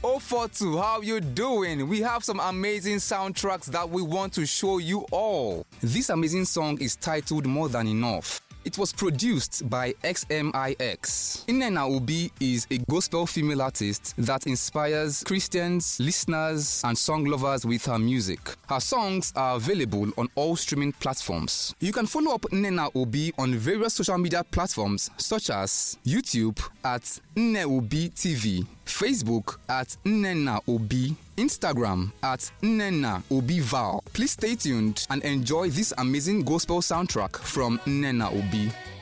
042, how you doing? We have some amazing soundtracks that we want to show you all. This amazing song is titled More Than Enough. It was produced by XMIX. Nnenna Obi is a gospel female artist that inspires Christians, listeners, and song lovers with her music. Her songs are available on all streaming platforms. You can follow up Nnenna Obi on various social media platforms such as YouTube at Nneobi TV, Facebook at Nnenna Obi, Instagram at Nnenna Obi Val. Please stay tuned and enjoy this amazing gospel soundtrack from Nnenna Obi.